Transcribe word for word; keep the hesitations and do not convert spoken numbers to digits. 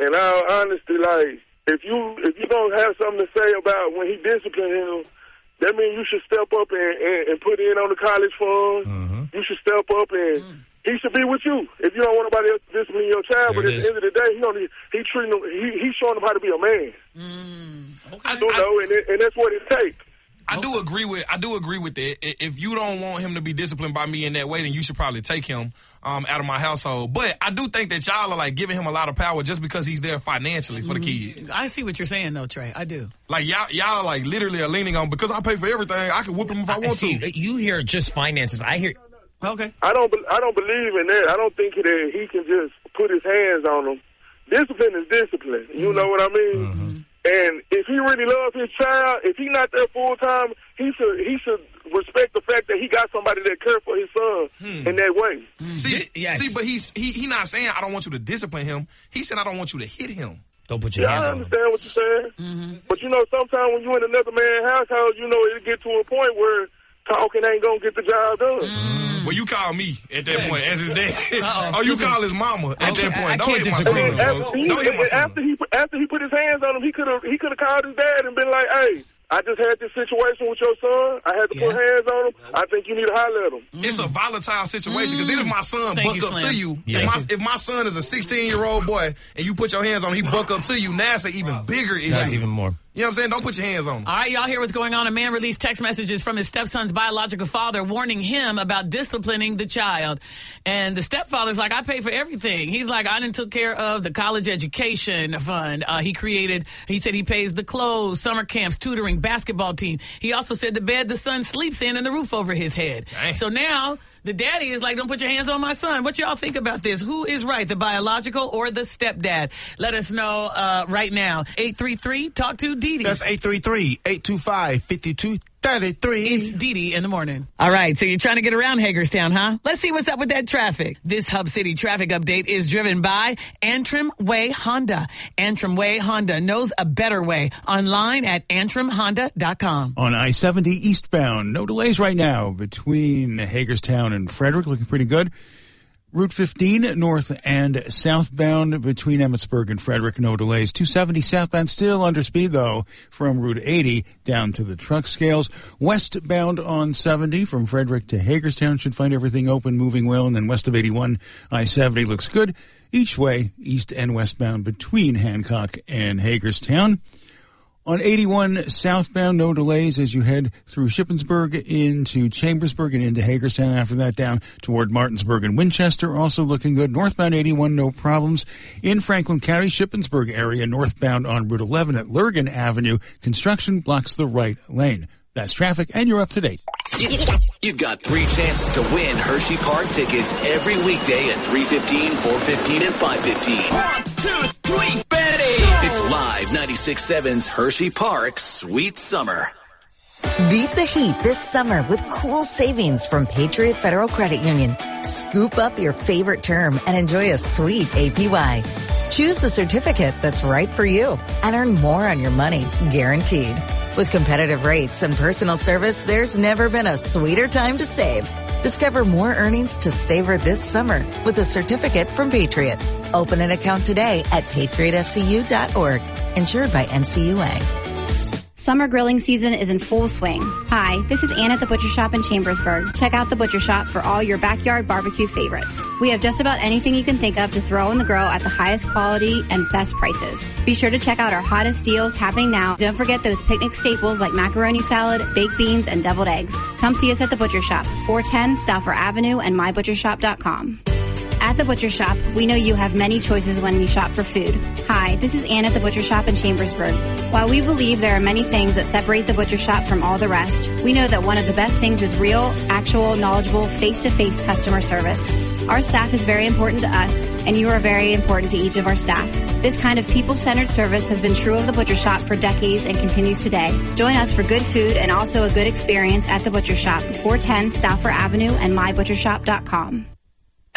in all honesty, like, if you if you don't have something to say about when he disciplined him, that means you should step up and, and, and put in on the college fund. Mm-hmm. You should step up and mm. he should be with you. If you don't want nobody else to discipline your child, there but at the end of the day, he only, he treating him, he he's showing him how to be a man. Mm. Okay. I do know, and it, and that's what it takes. I do agree with I do agree with that. If you don't want him to be disciplined by me in that way, then you should probably take him um, out of my household. But I do think that y'all are like giving him a lot of power just because he's there financially for the kid. I see what you're saying, though, Trey. I do. Like y'all, y'all like literally are leaning on because I pay for everything. I can whoop him if I, I want see, to. You hear just finances. I hear. Okay. I don't. I don't believe in that. I don't think that he can just put his hands on him. Discipline is discipline. You mm-hmm. know what I mean? Mm-hmm. And if he really loves his child, if he's not there full time, he should he should respect the fact that he got somebody that cares for his son hmm. in that way. Mm. See, yes. see, but he's he he not saying I don't want you to discipline him. He said I don't want you to hit him. Don't put your yeah, hands on him. I understand what you're saying, mm-hmm. but you know, sometimes when you're in another man's household, you know, it get to a point where talking ain't gonna get the job done. Mm. Well, you call me at that point as his dad. Or you call his mama at okay, that point. I, I don't hit my son. And after, he, don't hit my son. After he after he put his hands on him, he could have he could have called his dad and been like, "Hey, I just had this situation with your son. I had to yeah. put hands on him. I think you need to holler at him." Mm. It's a volatile situation because mm. then if my son Thank buck you, up Slim. to you, yeah. if, my, if my son is a sixteen-year-old boy and you put your hands on him, he buck up to you, now it's an even bigger issue. That's even more. You know what I'm saying? Don't put your hands on him. All right, y'all hear what's going on. A man released text messages from his stepson's biological father warning him about disciplining the child. And the stepfather's like, I pay for everything. He's like, I didn't took care of the college education fund. Uh, he created, he said he pays the clothes, summer camps, tutoring, basketball team. He also said the bed the son sleeps in and the roof over his head. Dang. So now the daddy is like, don't put your hands on my son. What y'all think about this? Who is right, the biological or the stepdad? Let us know uh, right now. eight three three, talk to Didi. That's eight three three, eight two five, five two three three. It's Didi in the morning. All right, so you're trying to get around Hagerstown, huh? Let's see what's up with that traffic. This Hub City traffic update is driven by Antrim Way Honda. Antrim Way Honda knows a better way. Online at antrim honda dot com. On I seventy eastbound, no delays right now between Hagerstown and Frederick. Looking pretty good. Route fifteen, north and southbound between Emmitsburg and Frederick, no delays. two seventy southbound, still under speed, though, from Route eighty down to the truck scales. Westbound on seventy from Frederick to Hagerstown should find everything open, moving well. And then west of eighty-one, I seventy looks good. Each way, east and westbound between Hancock and Hagerstown. On eighty-one southbound, no delays as you head through Shippensburg into Chambersburg and into Hagerstown. After that, down toward Martinsburg and Winchester, also looking good. Northbound eighty-one, no problems. In Franklin County, Shippensburg area, northbound on Route eleven at Lurgan Avenue, construction blocks the right lane. That's traffic, and you're up to date. You've got three chances to win Hershey Park tickets every weekday at three fifteen, four fifteen, and five fifteen. One, two, three, Betty! It's live ninety-six point seven's Hershey Park Sweet Summer. Beat the heat this summer with cool savings from Patriot Federal Credit Union. Scoop up your favorite term and enjoy a sweet A P Y. Choose the certificate that's right for you and earn more on your money, guaranteed. With competitive rates and personal service, there's never been a sweeter time to save. Discover more earnings to savor this summer with a certificate from Patriot. Open an account today at patriot f c u dot org. Insured by N C U A. Summer grilling season is in full swing. Hi, this is Ann at the Butcher Shop in Chambersburg. Check out the Butcher Shop for all your backyard barbecue favorites. We have just about anything you can think of to throw on the grill at the highest quality and best prices. Be sure to check out our hottest deals happening now. Don't forget those picnic staples like macaroni salad, baked beans, and deviled eggs. Come see us at the Butcher Shop, four ten Stauffer Avenue and my butcher shop dot com. At the Butcher Shop, we know you have many choices when you shop for food. Hi, this is Ann at the Butcher Shop in Chambersburg. While we believe there are many things that separate the Butcher Shop from all the rest, we know that one of the best things is real, actual, knowledgeable, face-to-face customer service. Our staff is very important to us, and you are very important to each of our staff. This kind of people-centered service has been true of the Butcher Shop for decades and continues today. Join us for good food and also a good experience at the Butcher Shop, four ten Stauffer Avenue and my butcher shop dot com.